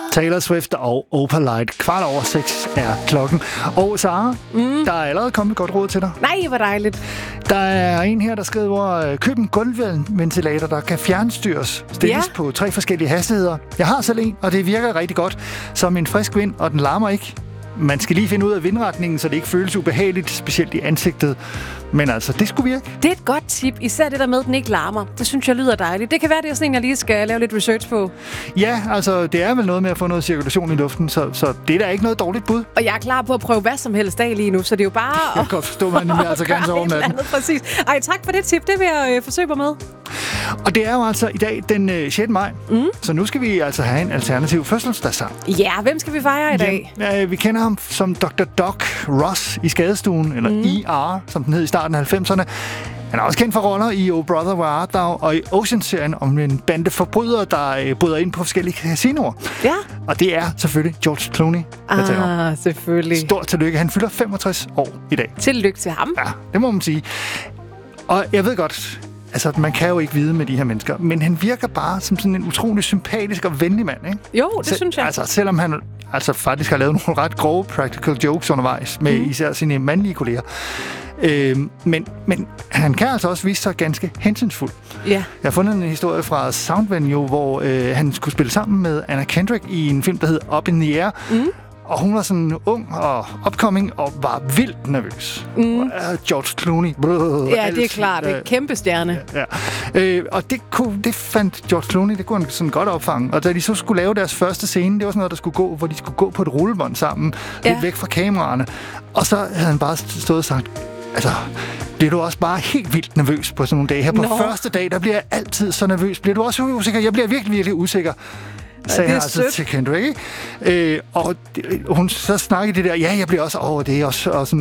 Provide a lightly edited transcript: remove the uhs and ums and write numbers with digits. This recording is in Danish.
Taylor Swift og Opalite. 6:15 er klokken. Og Sara, der er allerede kommet et godt råd til dig. Nej, hvor dejligt. Der er en her, der skriver, køb en gulvventilator, der kan fjernstyres. Stilles på 3 forskellige hastigheder. Jeg har selv en, og det virker rigtig godt. Som en frisk vind, og den larmer ikke. Man skal lige finde ud af vindretningen, så det ikke føles ubehageligt, specielt i ansigtet. Men altså, det skulle virke. Det er et godt tip. Især det der med, at den ikke larmer. Det synes jeg lyder dejligt. Det kan være, det er sådan en, jeg lige skal lave lidt research på. Ja, altså, det er vel noget med at få noget cirkulation i luften, så det er da ikke noget dårligt bud. Og jeg er klar på at prøve hvad som helst af lige nu, så det er jo bare... Jeg kan godt forstå, man altså gerne sove om natten. Præcis. Ej, tak for det tip. Det vil jeg forsøge mig med. Og det er jo altså i dag den 6. maj, så nu skal vi altså have en alternativ fødselsdagssang. Ja, hvem skal vi fejre i dag? Ja, vi kender ham som Dr. Doc Ross i Skadestuen, eller ER, som den hed i starten af 90'erne. Han er også kendt for roller i Oh Brother, Where Art Thou og i Ocean-serien om en bande forbrydere, der bryder ind på forskellige casinoer. Ja. Og det er selvfølgelig George Clooney, der taler om. Selvfølgelig. Stort tillykke. Han fylder 65 år i dag. Tillykke til ham. Ja, det må man sige. Og jeg ved godt, altså man kan jo ikke vide med de her mennesker, men han virker bare som sådan en utrolig sympatisk og venlig mand, ikke? Jo, det synes jeg. Altså selvom han faktisk har lavet nogle ret grove practical jokes undervejs med især sine mandlige kolleger. Men han kan altså også vise sig ganske hensynsfuld. Ja. Jeg har fundet en historie fra Soundvenue, hvor han skulle spille sammen med Anna Kendrick i en film, der hed Up in the Air. Og hun var sådan ung og upcoming og var vildt nervøs. George Clooney. Ja, det er klart. Det er kæmpe stjerne. Ja. Og det fandt George Clooney, det kunne han sådan godt opfange. Og da de så skulle lave deres første scene, det var sådan noget, der skulle gå, hvor de skulle gå på et rullebånd sammen, lidt væk fra kameraerne. Og så havde han bare stået og sagt, altså, bliver du også bare helt vildt nervøs på sådan nogle dage her? På første dag, der bliver jeg altid så nervøs. Bliver du også usikker? Jeg bliver virkelig, virkelig usikker. Sagde han altså til Kendrick. Og hun så snakkede det der, ja, jeg bliver også over det, og sådan